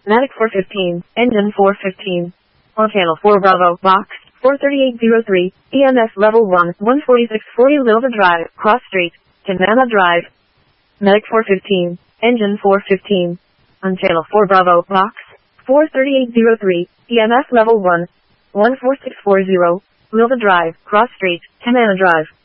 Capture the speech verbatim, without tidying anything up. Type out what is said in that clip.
Matic four fifteen, engine four fifteen. On channel four Bravo, box, four thirty-eight oh three, E M S level one, one forty-six forty Lilva Drive, Cross Street, Canana Drive. Matic four fifteen, engine four fifteen. On channel four Bravo, box, four thirty-eight oh three, E M S level one, one four six four zero, Lilva Drive, Cross Street, Canana Drive.